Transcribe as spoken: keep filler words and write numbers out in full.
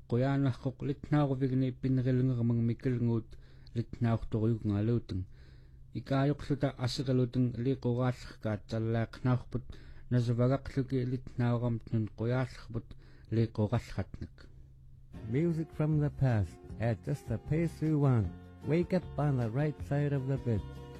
quyaanarqoq litnaaruvigni pinnerilngeramang mikkelnguut litnaartoruyugngaluuteng ikaayoqluta aseqaluteng liiquraallerkaat tallaaqnaarput nasavagaqluki litnaaramtnun quyaallerput liiqurallratnek. Music from the past at just the pace you want. Wake up on the right side of the bed.